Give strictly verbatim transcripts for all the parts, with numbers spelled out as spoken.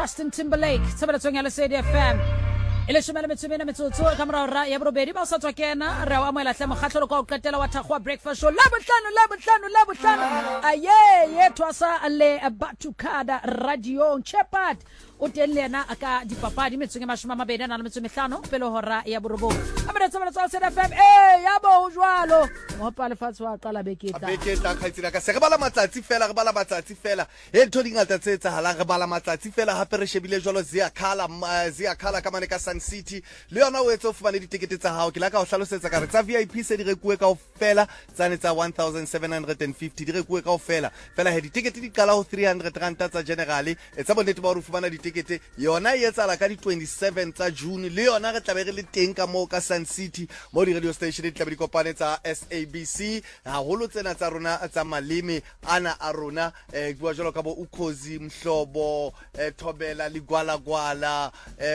Justin Timberlake tsebeletsong ya Lesedi F M ele shomela metsomena metsotso ka morara ya borobedi ba sa tswa kena re wa amoela hle mogatlholo ka o qetela wa thagwa breakfast show la botlano la botlano la botlano aye ye twasa le Batukada radio Shepherd o teng le yena aka dipapadi metsong e mashoma mabedi na le metso mehlano pele hora ya borobo amana tsebeletsong ya Lesedi F M eh ya bo jwalo mo pa lefatshe wa qala beketa beketa khaitsina ka se re bala matsatsi fela re bala matsatsi fela e ntho dingata tse tsa halang re bala matsatsi fela hape re shebile jwalo zia khala zia khala ka mane ka Sun City le yona o etso fumane ditikete tsa hao ke la ka o hlalosetsa ka re tsa V I P se di rekuwe ka ofela tsane tsa one thousand seven hundred fifty di rekuwe ka ofela fela he ditikete di qala ho three hundred rand tsa generally e tsa bonnete ba ho fumana ditikete yona e etsa la ka di twenty-seven tsa June le yona re tlabe re le teng ka mo ka Sun City mo di radio station di tlabe di kopane tsa S A B C ha holo tsena tsa rona tsa maleme ana a rona eh bua jalo ka bo Ukhozi Mhlobo eh Thobela Ligwala gwala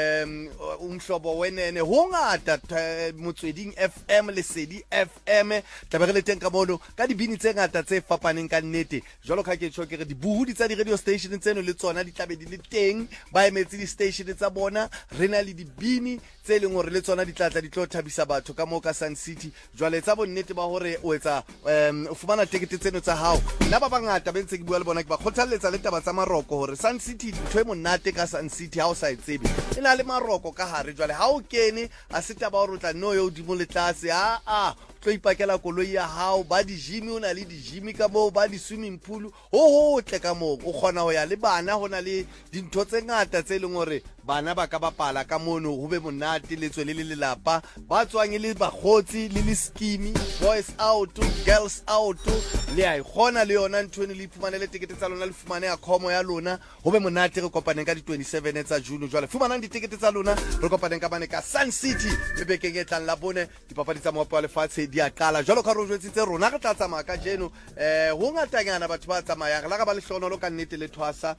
em umhlobo wenene ho ngata motsweding F M Lesedi F M tlabe re le teng ka mono ka dibini tse ngata tse fapaneng ka nnete jalo ka ke tshwa ke re dibuhudi tsa di radio station tseno le tsona di tlabe di le teng ba emetse di station tsa bona rena le dibini tse leng hore le tsona di tlatla di tlo thabisa batho ka mo ka Sun City jwale tsa bonnete ba hore o etsa o fumana ticket tseno tsa hao la ba bangata bentse ke bua le bona ke ba khothalletsa le taba tsa maroko hore Sun City ntwe monate ka Sun City ha o sa itsebe ena le maroko ka hare jwale ha o kene a se taba o rotla no yo dimo le tlase a a tlo ipakela koloi ya hao ba di gym o na le di gym ka mo ba di swimming pool ho ho tle ka mo o khona ho ya le bana hona le dintho tse ngata tse leng hore bana ba ka bapala ka mono ho be monate le tswe le le lelapa ba tswang le bagotsi le le skimi boys out girls out le ai khona le yona ntweni le iphumane le tikete tsa lona le fumane ya khomo ya lona ho be monate re kopaneng ka di twenty-seven tsa June jwale fumanang ditikete tsa lona re kopaneng ka bane ka Sun City le bekeng e tlang la bone dipapadi tsa moapo wa lefatshe di a qala jwalo ka re jwetsitse rona re tla tsamaya ka jeno eh ho ngatanyana batho ba tsamaya re la ka ba le hlono lo ka nnete le thwasa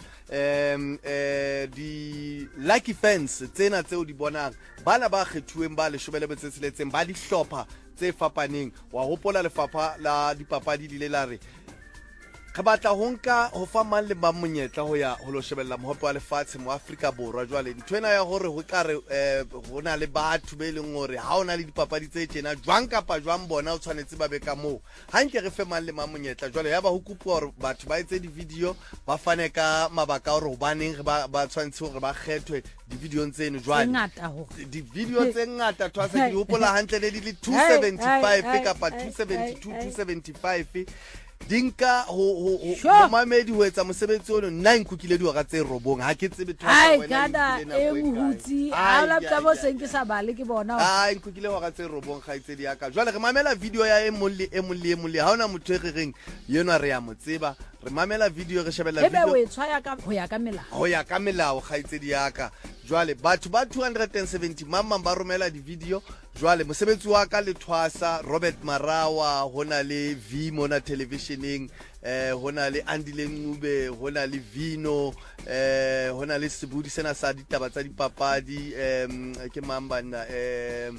em eh di lucky fans tsena tseo di bonang bana ba kgethuweng ba le shobele betsetseletseng ba di hlopha tse fapaneng wa hopola lefapha la dipapadi di le la re re batla ho nka ho fa mang le ba monyetla ho ya ho lo shebella mohope wa lefatshe mo Afrika Borwa jwale ntwena ya hore ho ka re ho na le batho be leng hore ha ona le dipapadi tse tjena jwang kapa jwang bona o tshwanetse ba be ka mo ha nke re fe mang le mang monyetla jwale ya ba ho kupwa hore batho ba etse di video ba fane ka mabaka hore ho baneng ba ba tshwanetse hore ba khethwe di video tseno jwale di video tse ngata twasa di hopola hantle le di two seventy-five kapa two seventy-two two seventy-five dinka ho ho mamedi ho etsa mosebetsi ono nine khukile di wa tse robong ha ke tsebe thwa wena ai kada e mhutsi a la tsa bo seng ke sa bale ke bona ai khukile wa tse robong ga itse di aka jwale re mamela video ya e molli e molli e molli ha ona motho e reng yena re ya motseba re mamela video re shebella video ebe o e tshwaya ka ho ya ka melao ho ya ka melao ga itse di aka jwale batho ba two hundred seventy mama ba romela di video jwale mosebetsi wa ka le thwasa Robert Marawa hona le V mona televisioning eh hona le Andile Ncube hona le Vino eh hona le Sebudi sena sa ditaba tsa dipapadi em ke mambana eh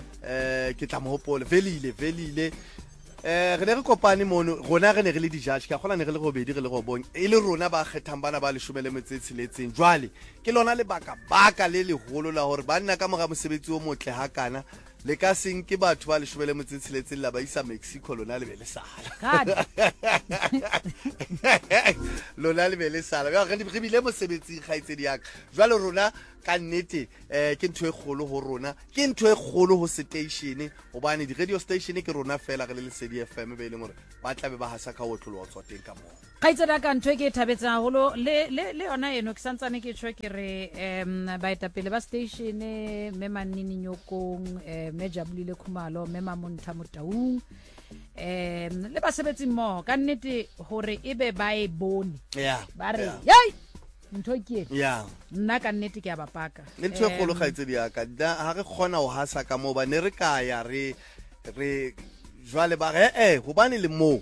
eh ke tla mo hopola velile velile eh re ne re kopane mono rona re ne re le di judge ka gola ne re le go bedi re le go bong e le rona ba kgethang bana ba le shomele metsetsiletseng jwale ke lona le baka baka le le holo la hore ba nna ka moga mosebetsi o motle ha kana le ka seng ke batho ba le shomele metsetsiletseng la ba isa Mexico lona le be le sala lona le be le sala ga re re bile mosebetsi ga itse di aka jwale rona ka nnete eh ke ntwe kholo ho rona ke ntwe kholo ho station hobane di radio station ke rona fela re le Lesedi F M be le ngore ba tla be ba hasa ka otlolo wa tswa teng ka mo ga itse da ka ntwe ke thabetsa holo le le le yona eno ke santsane ke tshwe ke re em ba eta pele ba station me manini nyokong eh me Jabulile Khumalo me Mamonta Motaung em le ba sebetsi mo ka nnete hore ebe ba e bone yeah ba re yai nthoke yeah nna ka nnete ke a bapaka le ntwe kholo ga itse di aka ha re khona ho hasa ka mo ba ne re ka ya re re jwale ba re eh ho bane le mo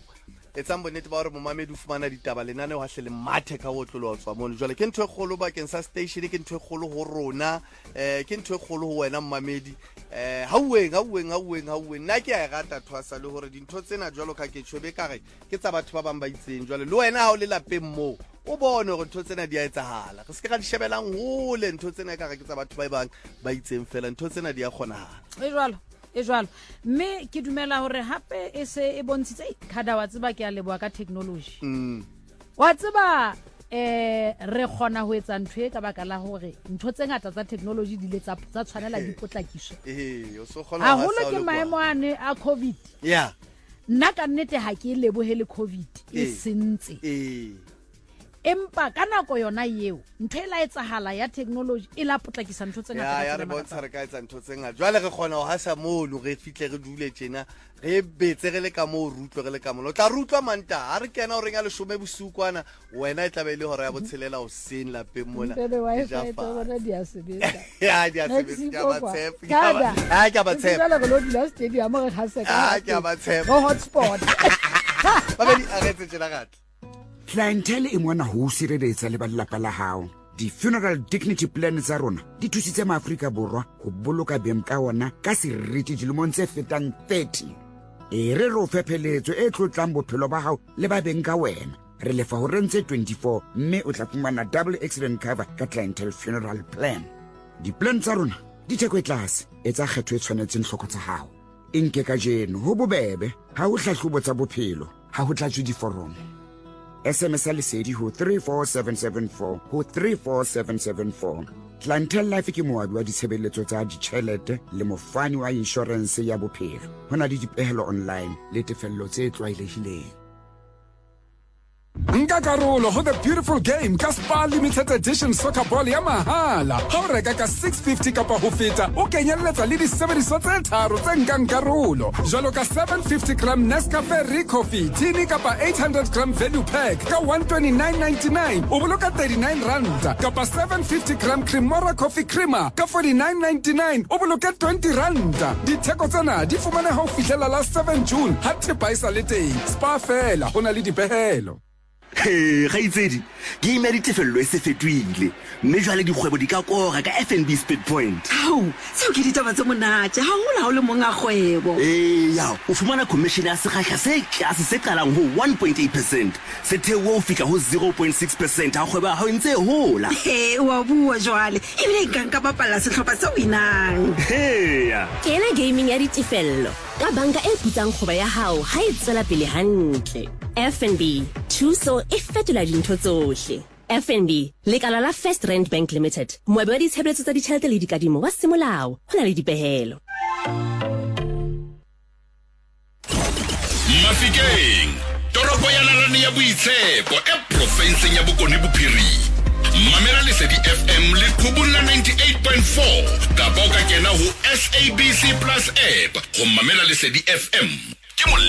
etsang bonnete ba gore momamedi o fumana ditaba lenane wa hle le mathe ka otlolo wa tswa mono jwale ke ntwe kgolo ba ke sa station ke ntwe kgolo ho rona eh ke ntwe kgolo ho wena mmamedi eh hauweng hauweng hauweng hauweng nna ke a rata thwasa le hore dintho tsena jwalo ka ke tshwebe kare ke tsa batho ba bang ba itseng jwale le wena ha o le lapeng mo o bone gore ntho tsena di a etsahala re se ka di shebelang hole ntho tsena ka re ke tsa batho ba bang ba itseng fela ntho tsena di a kgonahala e jwalo e jwalo mme ke dumela hore hape e se e bontshitse khada wa tseba ke a leboa ka technology mm wa tseba eh re khona ho etsa ntho e ka baka la hore ntho tse ngata tsa technology di letsa tsa tshwanela di potlakisho eh o so khona ha holo ke maemo ane a covid yeah nna ka nnete ha ke lebohele covid e sentse eh empa ka nako yona yeo ntho e la etsahala ya technology e la potlakisa ntho tse ngata ya re bontsha re ka etsa ntho tse ngata jwale re khona ho hasa mono re fihle re dule tjena re betse re le ka mo rutlo re le ka mo o tla rutlwa manta ha re kena o renga leshome bosukwana wena e tla be le hore ya botshelela o sen la pe mona ja fa dia sebetsa ya dia sebetsa ya ba tsep ya ha ke ba tsep la go di last stadium re hasa ha ke ba tsep go hotspot ba be di aretse tjena gata clientele e mona ho sireletsa le balapa la hao di-funeral dignity plan tsa rona di thusitse maAfrika borwa ho boloka beng ka ona ka seriti dilemong tse fetang thirty e re ro fepheletso e tlotlang bophelo ba hao le ba beng ka wena re lefa ho rentse twenty-four mme o tla fumana double accident cover ka clientele funeral plan di-plan tsa rona di theko e tlase e tsa kgetho e tshwanetseng hloko tsa hao e nke ka jeno ho bobebe ha ho hlahlobo tsa bophelo ha ho tlatswe diforomo S M S lesedi ho three four seven seven four ho three four seven seven four. Clientele Life ke moabi wa ditshebeletso tsa ditjhelete le mofani wa insurance ya bophelo. Hona le dipehelo online le tefello tse tlwaelehileng. Nka karolo ho the beautiful game ka Spar Limited Edition Soccer Ball ya mahala. Ha o reka ka six fifty kapa ho feta o kenyelletsa le disebediswa tse tharo tse nkang karolo. Jwalo ka seven fifty gram Nescafe Coffee, tini kapa eight hundred gram value pack ka one twenty-nine ninety-nine. O boloka thirty-nine rand kapa seven fifty gram Cremora Coffee Creamer ka forty-nine ninety-nine. O boloka twenty rand. Ditheko tsena di fumana ha o fihlela la seven June. Ha thepa isa le teng. Spar fela hona le dipehelo. He ga itsedi ke ime ditefello e se fetwile mme jwale dikgwebo di ka kora ka F N B Speed Point. Hao seo ke ditaba tse monate ha hola ho le monga kgwebo eh ya o fumana commission ya sekgahla se tlase se qalang ho one point eight percent se thewo o fika ho zero point six percent ha kgwebo ha o ntse hola. He wa bua jwale ebile nka nka bapala sehlopha se winang. He ya kena gaming ya ditefello ka banka e putsang kgoba ya hao ha e tsela pele hantle. F N B thuso e fetola dintho tsohle. F N B lekala la First Rand Bank Limited moabi wa ditshebeletso tsa ditjhelete le dikadimo wa semolao hona le dipehelo. Mafikeng toropo ya Nalane ya Boitshepo e provinseng ya Bokone Bophirima. Mamela Lesedi F M le Khubula ninety-eight point four ka boka kena ho S A B C Plus app go Mamela Lesedi F M ke